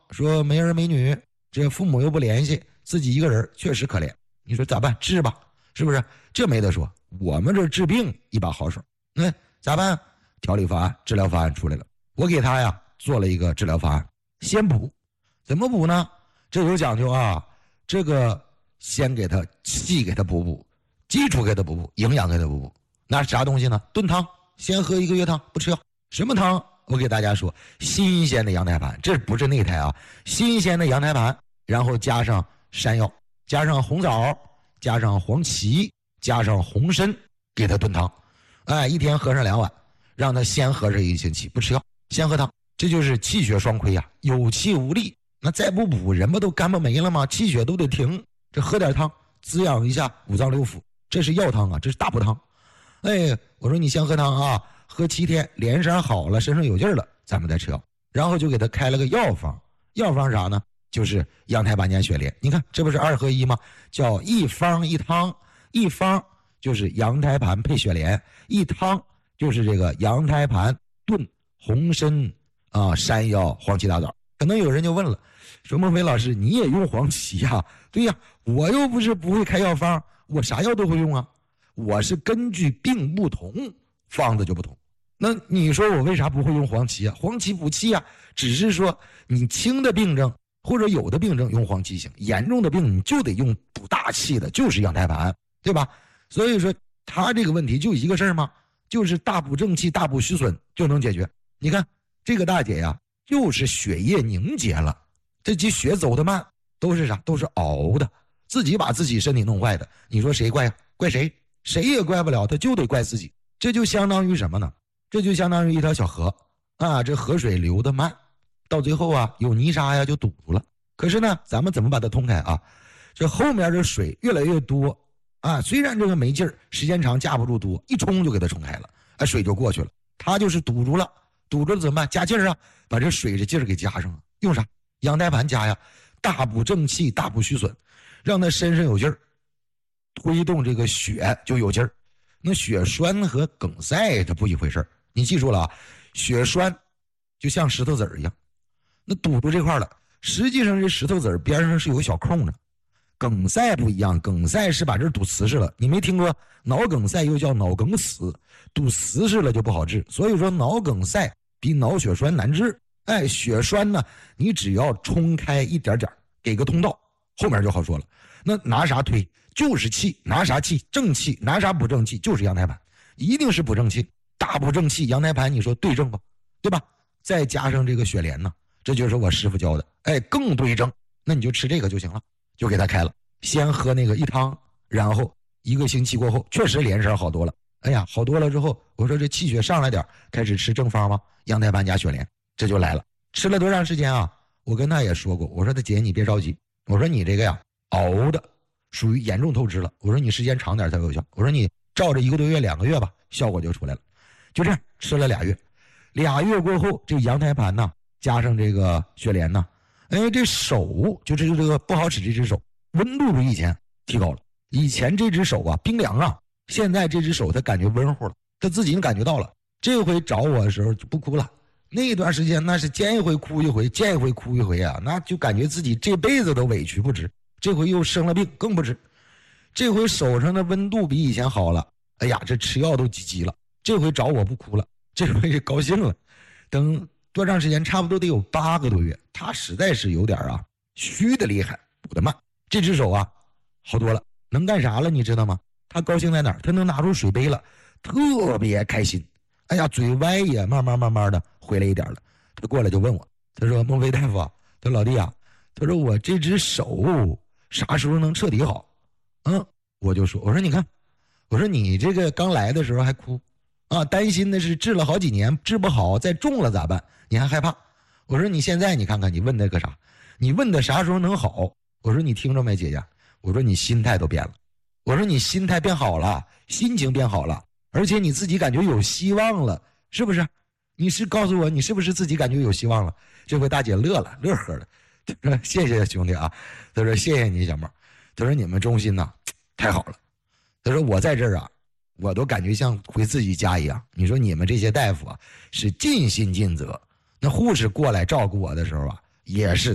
说没儿没女，这父母又不联系，自己一个人确实可怜。你说咋办？治吧，是不是？这没得说，我们这治病一把好手。那咋办？调理方案、治疗方案出来了，我给他呀做了一个治疗方案，先补。怎么补呢？这有讲究啊。这个先给他气给他补补，基础给他补补，营养给他补补。那是啥东西呢？炖汤，先喝1个月汤，不吃药。什么汤？我给大家说，新鲜的羊胎盘，这不是内胎啊，新鲜的羊胎盘，然后加上山药，加上红枣，加上黄芪，加上红参，给他炖汤。哎，一天喝上2碗，让他先喝上1星期，不吃药，先喝汤。这就是气血双亏呀，有气无力。那再不补，人不都干巴没了吗？气血都得停。这喝点汤，滋养一下五脏六腑，这是药汤啊，这是大补汤。哎，我说你先喝汤啊，喝7天，脸色好了，身上有劲了，咱们再吃药。然后就给他开了个药方，药方啥呢？就是羊胎盘加雪莲。你看，这不是2合1吗？叫一方一汤，一方就是羊胎盘配雪莲，一汤就是这个羊胎盘炖红参啊、山药、黄芪大枣。可能有人就问了，说孟非老师你也用黄芪呀？对呀，我又不是不会开药方，我啥药都会用啊，我是根据病不同方子就不同。那你说我为啥不会用黄芪啊？黄芪补气啊，只是说你轻的病症或者有的病症用黄芪行，严重的病你就得用补大气的，就是羊胎盘，对吧？所以说他这个问题就一个事儿吗？就是大补正气、大补虚损就能解决。你看这个大姐呀，就是血液凝结了，这些血走得慢，都是啥？都是熬的，自己把自己身体弄坏的。你说谁怪呀？怪谁？谁也怪不了，他就得怪自己。这就相当于什么呢？这就相当于一条小河啊，这河水流得慢，到最后啊有泥沙呀就堵住了。可是呢，咱们怎么把它通开啊？这后面这水越来越多啊，虽然这个没劲儿，时间长架不住多，一冲就给它冲开了，哎，水就过去了。它就是堵住了，堵住了怎么办？加劲儿啊，把这水的劲儿给加上了。用啥？羊胎盘加呀，大补正气，大补虚损，让他身上有劲儿，推动这个血就有劲儿。那血栓和梗塞它不一回事儿，你记住了啊，血栓就像石头子儿一样，那堵住这块了，实际上这石头子儿边上是有小空的。梗塞不一样，梗塞是把这儿堵瓷实了，你没听过脑梗塞又叫脑梗死，堵瓷实了就不好治。所以说脑梗塞比脑血栓难治。哎，血栓呢，你只要冲开一点点，给个通道，后面就好说了。那拿啥推？就是气，拿啥气？正气，拿啥补正气？就是羊胎盘，一定是补正气，大补正气。羊胎盘你说对症吧，对吧？再加上这个雪莲呢，这就是我师傅教的，哎，更对症。那你就吃这个就行了，就给他开了。先喝那个一汤，然后1个星期过后，确实脸色好多了。哎呀，好多了之后，我说这气血上来点，开始吃正方吗？羊胎盘加雪莲，这就来了。吃了多长时间啊？我跟他也说过，我说他姐你别着急，我说你这个呀熬的属于严重透支了，我说你时间长点才有效，我说你照着1个多月2个月吧，效果就出来了。就这样吃了2月，2月过后，这羊胎盘呢加上这个雪莲呢，哎，这手就这个不好使，这只手温度比以前提高了。以前这只手啊冰凉啊，现在这只手他感觉温乎了，他自己能感觉到了。这回找我的时候就不哭了，那段时间那是见一回哭一回，见一回哭一回啊，那就感觉自己这辈子都委屈不值。这回又生了病更不值，这回手上的温度比以前好了，哎呀，这吃药都急了。这回找我不哭了，这回就高兴了。等多长时间？差不多得有8个多月。他实在是有点啊虚的厉害，补的慢。这只手啊好多了，能干啥了？你知道吗？他高兴在哪儿？他能拿出水杯了，特别开心。哎呀，嘴歪也慢慢的回来一点了。他过来就问我，他说孟非大夫啊，他说老弟啊，他说我这只手啥时候能彻底好？我就说，我说你看，我说你这个刚来的时候还哭啊，担心的是治了好几年治不好，再中了咋办？你还害怕？我说你现在你看看，你问那个啥？你问的啥时候能好？我说你听着没，姐姐？我说你心态都变了，我说你心态变好了，心情变好了，而且你自己感觉有希望了，是不是？你是告诉我你是不是自己感觉有希望了？这回大姐乐了，乐呵的。他说谢谢兄弟啊，他说谢谢你小妹，他说你们中心呐太好了，他说我在这儿啊，我都感觉像回自己家一样。你说你们这些大夫啊是尽心尽责，那护士过来照顾我的时候啊也是